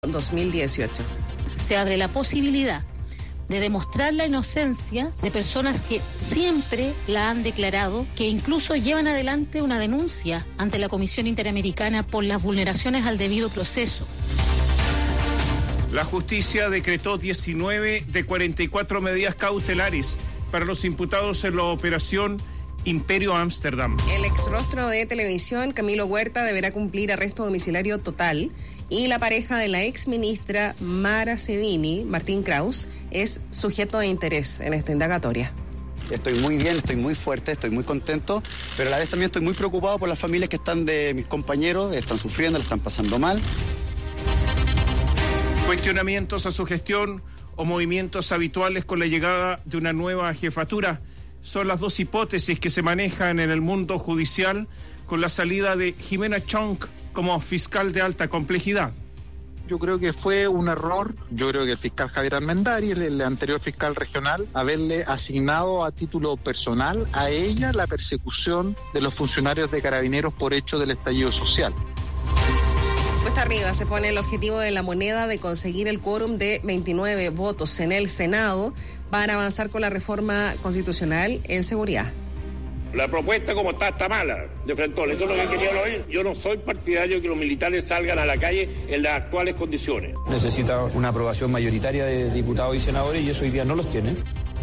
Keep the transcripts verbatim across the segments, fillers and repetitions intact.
dos mil dieciocho. Se abre la posibilidad de demostrar la inocencia de personas que siempre la han declarado, que incluso llevan adelante una denuncia ante la Comisión Interamericana por las vulneraciones al debido proceso. La justicia decretó diecinueve de cuarenta y cuatro medidas cautelares para los imputados en la operación Imperio Ámsterdam. El exrostro de televisión, Camilo Huerta, deberá cumplir arresto domiciliario total y la pareja de la exministra Mara Sevini, Martín Kraus, es sujeto de interés en esta indagatoria. Estoy muy bien, estoy muy fuerte, estoy muy contento, pero a la vez también estoy muy preocupado por las familias que están de mis compañeros, están sufriendo, le están pasando mal. Cuestionamientos a su gestión o movimientos habituales con la llegada de una nueva jefatura son las dos hipótesis que se manejan en el mundo judicial con la salida de Jimena Chong como fiscal de alta complejidad. Yo creo que fue un error, yo creo que el fiscal Javier Armendari, el, el anterior fiscal regional, haberle asignado a título personal a ella la persecución de los funcionarios de Carabineros por hecho del estallido social. Cuesta arriba se pone el objetivo de La Moneda de conseguir el quórum de veintinueve votos en el Senado para avanzar con la reforma constitucional en seguridad. La propuesta como está, está mala, de Frentón, eso es lo que quería oír. Yo no soy partidario de que los militares salgan a la calle en las actuales condiciones. Necesita una aprobación mayoritaria de diputados y senadores y eso hoy día no los tiene.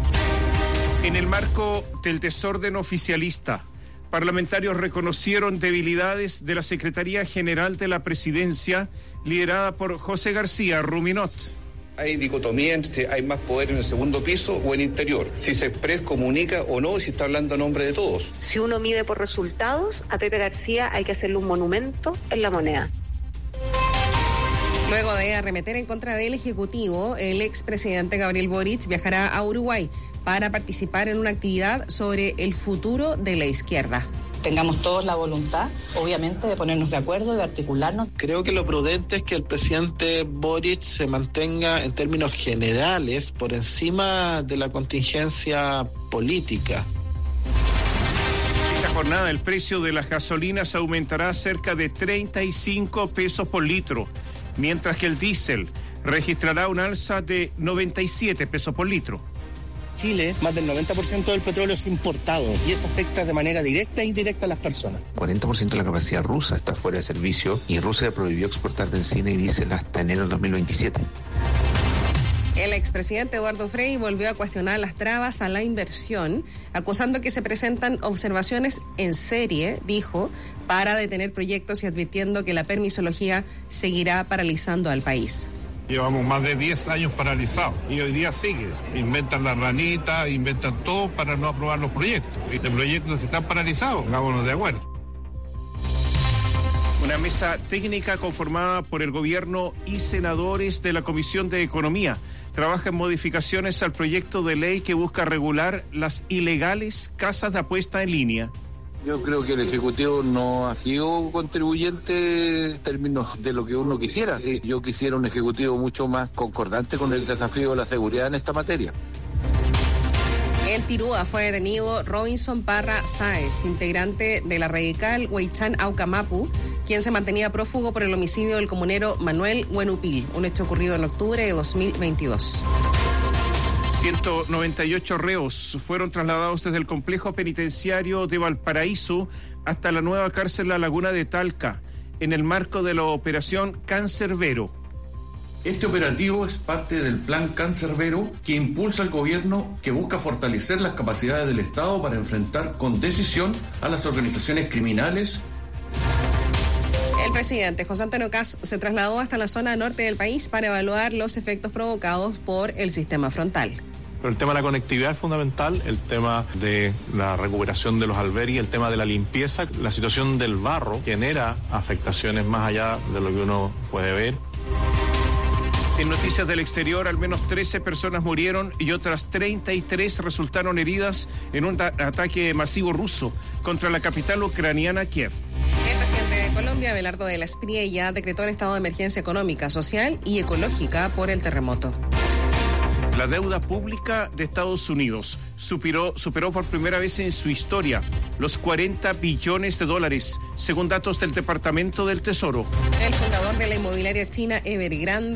En el marco del desorden oficialista, parlamentarios reconocieron debilidades de la Secretaría General de la Presidencia, liderada por José García Ruminot. Hay dicotomía entre si hay más poder en el segundo piso o en el interior, si se expres comunica o no, y si está hablando a nombre de todos. Si uno mide por resultados, a Pepe García hay que hacerle un monumento en La Moneda. Luego de arremeter en contra del Ejecutivo, el expresidente Gabriel Boric viajará a Uruguay para participar en una actividad sobre el futuro de la izquierda. Tengamos todos la voluntad, obviamente, de ponernos de acuerdo, de articularnos. Creo que lo prudente es que el presidente Boric se mantenga en términos generales por encima de la contingencia política. Esta jornada el precio de las gasolinas aumentará cerca de treinta y cinco pesos por litro, mientras que el diésel registrará un alza de noventa y siete pesos por litro. Chile, más del noventa por ciento del petróleo es importado y eso afecta de manera directa e indirecta a las personas. cuarenta por ciento de la capacidad rusa está fuera de servicio y Rusia prohibió exportar benzina y diésel hasta enero del dos mil veintisiete. El expresidente Eduardo Frei volvió a cuestionar las trabas a la inversión, acusando que se presentan observaciones en serie, dijo, para detener proyectos y advirtiendo que la permisología seguirá paralizando al país. Llevamos más de diez años paralizados y hoy día sigue. Inventan la ranita, inventan todo para no aprobar los proyectos. Y los proyectos están paralizados, hagámonos de acuerdo. Una mesa técnica conformada por el gobierno y senadores de la Comisión de Economía trabaja en modificaciones al proyecto de ley que busca regular las ilegales casas de apuesta en línea. Yo creo que el Ejecutivo no ha sido contribuyente en términos de lo que uno quisiera. ¿sí? Yo quisiera un Ejecutivo mucho más concordante con el desafío de la seguridad en esta materia. En Tirúa fue detenido Robinson Parra Sáez, integrante de la radical Huaychán Aucamapu, quien se mantenía prófugo por el homicidio del comunero Manuel Huenupil, un hecho ocurrido en octubre de dos mil veintidós. ciento noventa y ocho reos fueron trasladados desde el complejo penitenciario de Valparaíso hasta la nueva cárcel La Laguna de Talca, en el marco de la operación Cancerbero. Este operativo es parte del plan Cancerbero que impulsa el gobierno, que busca fortalecer las capacidades del Estado para enfrentar con decisión a las organizaciones criminales. El presidente José Antonio Kast se trasladó hasta la zona norte del país para evaluar los efectos provocados por el sistema frontal. Pero el tema de la conectividad es fundamental, el tema de la recuperación de los albergues, el tema de la limpieza, la situación del barro genera afectaciones más allá de lo que uno puede ver. En noticias del exterior, al menos trece personas murieron y otras treinta y tres resultaron heridas en un ataque masivo ruso contra la capital ucraniana, Kiev. El presidente de Colombia, Abelardo de la Espriella, decretó el estado de emergencia económica, social y ecológica por el terremoto. La deuda pública de Estados Unidos superó, superó por primera vez en su historia los cuarenta billones de dólares, según datos del Departamento del Tesoro. El fundador de la inmobiliaria china Evergrande